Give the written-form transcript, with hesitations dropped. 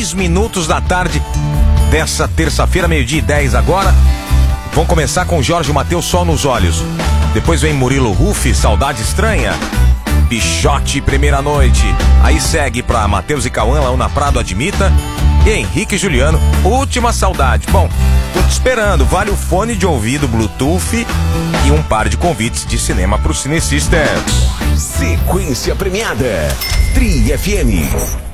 10 minutos da tarde dessa terça-feira, 12:10 agora. Vamos começar com Jorge Mateus, Sol nos Olhos. Depois vem Murilo Rufi, Saudade Estranha. Pichote, Primeira Noite. Aí segue pra Mateus e Cauã, Launa Prado, Admita. E Henrique e Juliano, Última Saudade. Bom, tô te esperando. Vale o fone de ouvido Bluetooth e um par de convites de cinema pro Cine System. Sequência premiada Tri FM.